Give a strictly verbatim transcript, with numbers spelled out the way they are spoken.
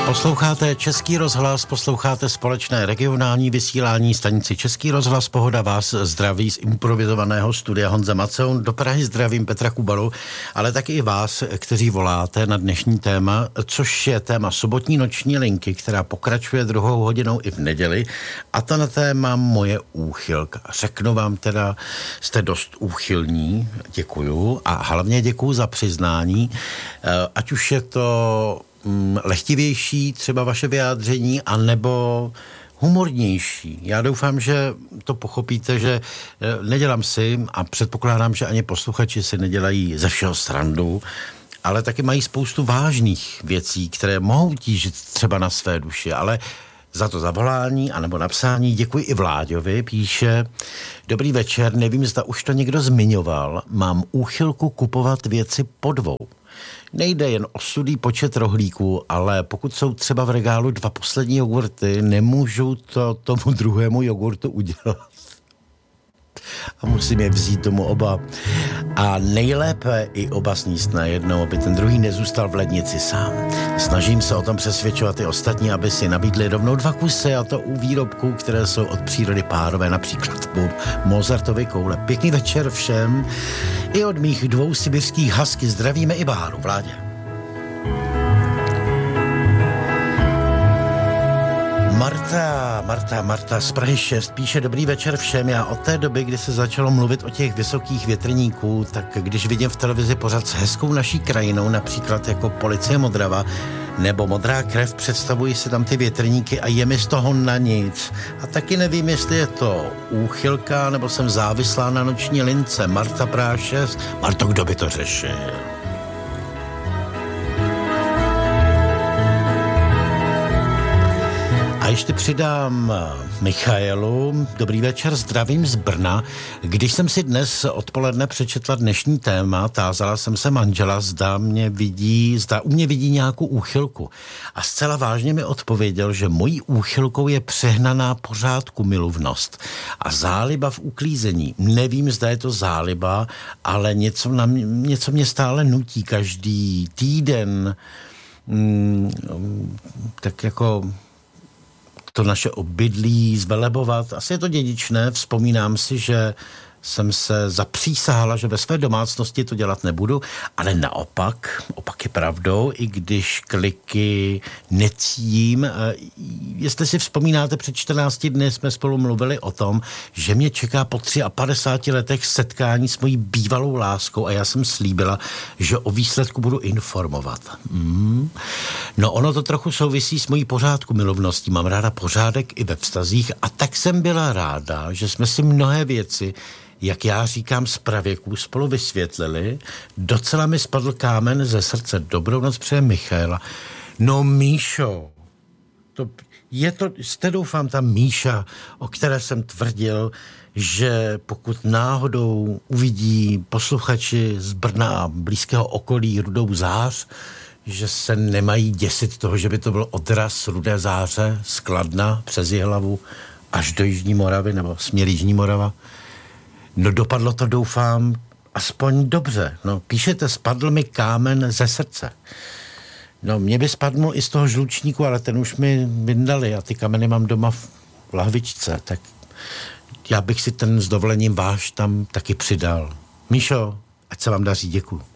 Posloucháte Český rozhlas, posloucháte společné regionální vysílání stanici Český rozhlas. Pohoda vás zdraví z improvizovaného studia Honza Maceun. Do Prahy zdravím Petra Kubalu, ale taky i vás, kteří voláte na dnešní téma, což je téma sobotní noční linky, která pokračuje druhou hodinou i v neděli. A to na téma moje úchylka. Řeknu vám teda, jste dost úchylní, děkuju, a hlavně děkuju za přiznání, ať už je to lehtivější třeba vaše vyjádření, anebo humornější. Já doufám, že to pochopíte, že nedělám si a předpokládám, že ani posluchači si nedělají ze všeho srandu, ale taky mají spoustu vážných věcí, které mohou tížit třeba na své duši, ale za to zavolání anebo napsání děkuji i Vláďovi, píše: Dobrý večer, nevím, zda už to někdo zmiňoval, mám úchylku kupovat věci po dvou. Nejde jen o sudý počet rohlíků, ale pokud jsou třeba v regálu dva poslední jogurty, nemůžu to tomu druhému jogurtu udělat. A musím je vzít tomu oba. A nejlépe i oba sníst najednou, aby ten druhý nezůstal v lednici sám. Snažím se o tom přesvědčovat i ostatní, aby si nabídli rovnou dva kusy, a to u výrobků, které jsou od přírody párové, například u Mozartovy koule. Pěkný večer všem. I od mých dvou sibirských husky zdravíme i Báru. Vládě. Marta, Marta, Marta z Prahy šest píše: Dobrý večer všem. Já od té doby, kdy se začalo mluvit o těch vysokých větrníků, tak když vidím v televizi pořad s hezkou naší krajinou, například jako Policie Modrava nebo Modrá krev, představuji si tam ty větrníky a je mi z toho na nic. A taky nevím, jestli je to úchylka, nebo jsem závislá na noční lince. Marta Praha šest. Marto, kdo by to řešil? A ještě přidám Michaelu. Dobrý večer, zdravím z Brna. Když jsem si dnes odpoledne přečetla dnešní téma, tázala jsem se manžela, zda mě vidí, zda u mě vidí nějakou úchylku. A zcela vážně mi odpověděl, že mojí úchylkou je přehnaná pořádku milovnost a záliba v uklízení. Nevím, zda je to záliba, ale něco, na mě, něco mě stále nutí každý týden, mm, tak jako to naše obydlí zvelebovat. Asi je to dědičné, vzpomínám si, že jsem se zapřísahala, že ve své domácnosti to dělat nebudu, ale naopak, opak je pravdou, i když kliky necím. Jestli si vzpomínáte, před čtrnácti dny jsme spolu mluvili o tom, že mě čeká po padesáti třech letech setkání s mojí bývalou láskou a já jsem slíbila, že o výsledku budu informovat. Mm. No ono to trochu souvisí s mojí pořádku milovností. Mám ráda pořádek i ve vztazích a tak jsem byla ráda, že jsme si mnohé věci, jak já říkám, z pravěků spolu vysvětlili. Docela mi spadl kámen ze srdce. Dobrou noc přeje Michaela. No Míšo, to je to, jste doufám ta Míša, o které jsem tvrdil, že pokud náhodou uvidí posluchači z Brna a blízkého okolí rudou zář, že se nemají děsit toho, že by to byl odraz rudé záře z Kladna přes Jihlavu až do Jižní Moravy nebo směr Jižní Morava. No dopadlo to, doufám, aspoň dobře. No, píšete, spadl mi kámen ze srdce. No, mě by spadl i z toho žlučníku, ale ten už mi vyndali a ty kameny mám doma v lahvičce, tak já bych si ten s dovolením váš tam taky přidal. Míšo, ať se vám daří, děkuju.